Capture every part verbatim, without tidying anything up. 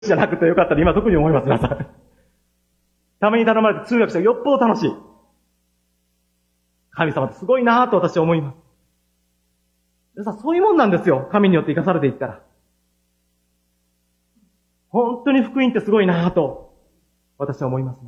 じゃなくてよかったら今特に思います、皆さん。ために頼まれて通訳したらよっぽど楽しい。神様ってすごいなぁと私は思います。皆さん、そういうもんなんですよ。神によって生かされていったら。本当に福音ってすごいなぁと私は思いますね。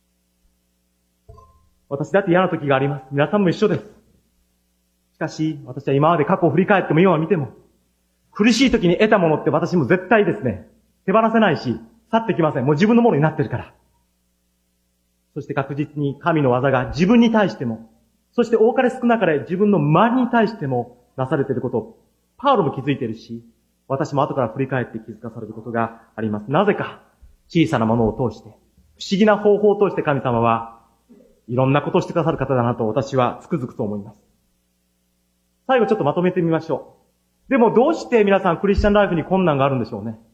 私だって嫌な時があります。皆さんも一緒です。しかし、私は今まで過去を振り返っても今を見ても、苦しい時に得たものって私も絶対ですね、手放せないし、去ってきません。もう自分のものになってるから。そして確実に神の技が自分に対しても、そして多かれ少なかれ自分の周りに対してもなされていることを、パウロも気づいているし、私も後から振り返って気づかされることがあります。なぜか、小さなものを通して、不思議な方法を通して神様はいろんなことをしてくださる方だなと私はつくづくと思います。最後ちょっとまとめてみましょう。でもどうして皆さんクリスチャンライフに困難があるんでしょうね。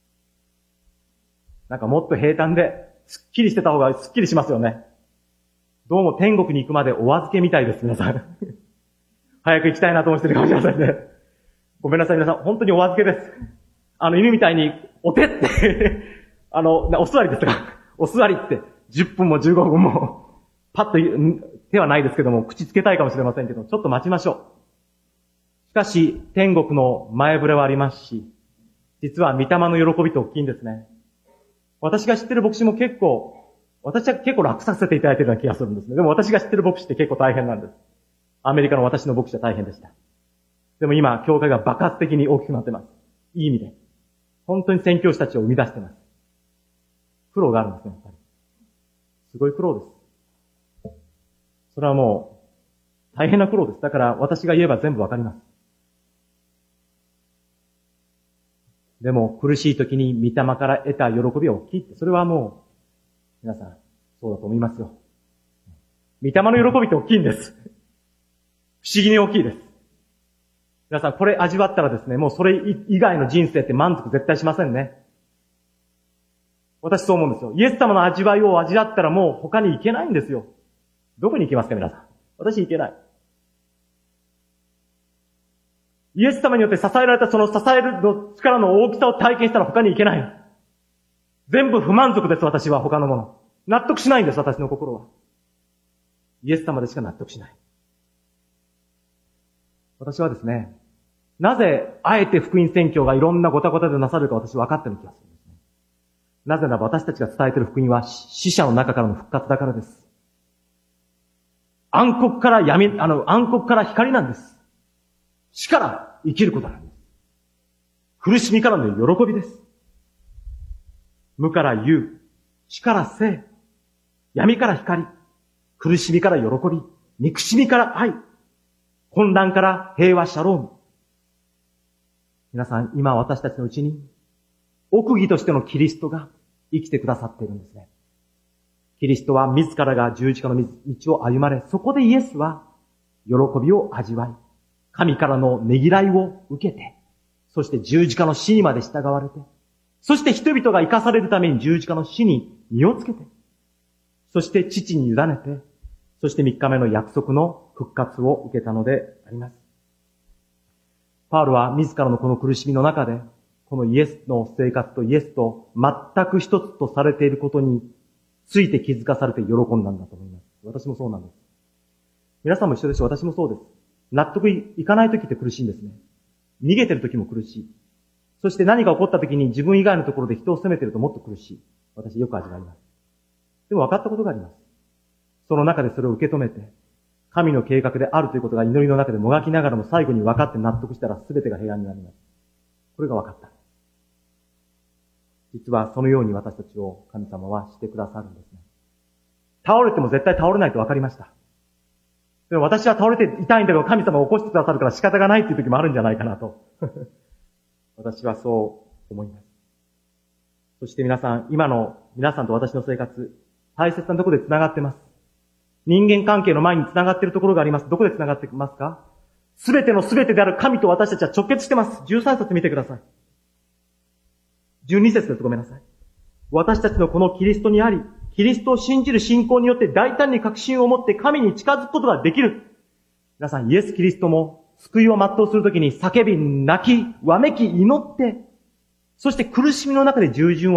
なんかもっと平坦で、すっきりしてた方がすっきりしますよね。どうも天国に行くまでお預けみたいです、皆さん。早く行きたいなと思ってるかもしれませんね。ごめんなさい、皆さん。本当にお預けです。あの、犬みたいに、お手ってあの、お座りですかお座りって、じゅっぷんもじゅうごふんも、パッと手はないですけども、口つけたいかもしれませんけど、ちょっと待ちましょう。しかし、天国の前触れはありますし、実は御霊の喜びって大きいんですね。私が知ってる牧師も結構、私は結構楽させていただいているような気がするんですね。でも私が知ってる牧師って結構大変なんです。アメリカの私の牧師は大変でした。でも今、教会が爆発的に大きくなってます。いい意味で。本当に宣教師たちを生み出してます。苦労があるんですね、やっぱり。すごい苦労です。それはもう、大変な苦労です。だから私が言えば全部わかります。でも苦しい時に御霊から得た喜びは大きいって、それはもう、皆さん、そうだと思いますよ。御霊の喜びって大きいんです。不思議に大きいです。皆さん、これ味わったらですね、もうそれ以外の人生って満足絶対しませんね。私そう思うんですよ。イエス様の味わいを味わったらもう他に行けないんですよ。どこに行きますか、皆さん。私行けない。イエス様によって支えられたその支えるの力の大きさを体験したら他に行けない。全部不満足です、私は他のもの。納得しないんです、私の心は。イエス様でしか納得しない。私はですね、なぜあえて福音宣教がいろんなごたごたでなされるか私分かってる気がするんですね。なぜならば私たちが伝えている福音は死者の中からの復活だからです。暗黒から闇、あの、暗黒から光なんです。死から生きることなんです。苦しみからの喜びです。無から有、死から生、闇から光、苦しみから喜び、憎しみから愛、混乱から平和シャローム。皆さん、今私たちのうちに、奥義としてのキリストが生きてくださっているんですね。キリストは自らが十字架の道を歩まれ、そこでイエスは喜びを味わい、神からのねぎらいを受けて、そして十字架の死にまで従われて、そして人々が生かされるために十字架の死に身をつけて、そして父に委ねて、そして三日目の約束の復活を受けたのであります。パウロは自らのこの苦しみの中で、このイエスの生活とイエスと全く一つとされていることについて気づかされて喜んだんだと思います。私もそうなんです。皆さんも一緒でしょう。私もそうです。納得いかない時って苦しいんですね。逃げてる時も苦しい。そして何か起こった時に自分以外のところで人を責めてるともっと苦しい。私よく味わいます。でも分かったことがあります。その中でそれを受け止めて、神の計画であるということが祈りの中でもがきながらも最後に分かって納得したら全てが平安になります。これが分かった。実はそのように私たちを神様はしてくださるんですね。倒れても絶対倒れないと分かりました。でも私は倒れて痛いんだけど神様を起こしてくださるから仕方がないっていう時もあるんじゃないかなと。私はそう思います。そして皆さん、今の皆さんと私の生活、大切なところで繋がってます。人間関係の前に繋がっているところがあります。どこで繋がってますか？すべてのすべてである神と私たちは直結してます。じゅうさん節見てください。じゅうに節です。ごめんなさい。私たちのこのキリストにあり、キリストを信じる信仰によって大胆に確信を持って神に近づくことができる。皆さん、イエス・キリストも救いを全うするときに叫び、泣き、わめき、祈って、 そして苦しみの中で従順を